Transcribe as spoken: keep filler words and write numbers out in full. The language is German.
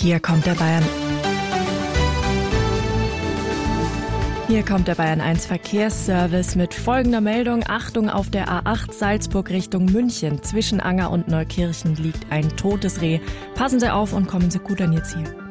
Hier kommt der Bayern. Hier kommt der Bayern eins Verkehrsservice mit folgender Meldung. Achtung, auf der A acht Salzburg Richtung München. Zwischen Anger und Neukirchen liegt ein totes Reh. Passen Sie auf und kommen Sie gut an Ihr Ziel.